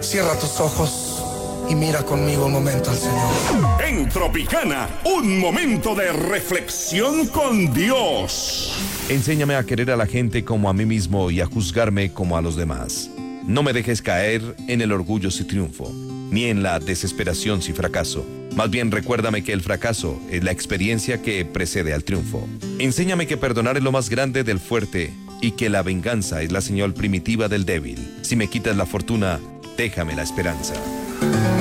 Cierra tus ojos y mira conmigo un momento al Señor. En Tropicana, un momento de reflexión con Dios. Enséñame a querer a la gente como a mí mismo y a juzgarme como a los demás. No me dejes caer en el orgullo si triunfo, ni en la desesperación si fracaso. Más bien recuérdame que el fracaso es la experiencia que precede al triunfo. Enséñame que perdonar es lo más grande del fuerte y que la venganza es la señal primitiva del débil. Si me quitas la fortuna, déjame la esperanza.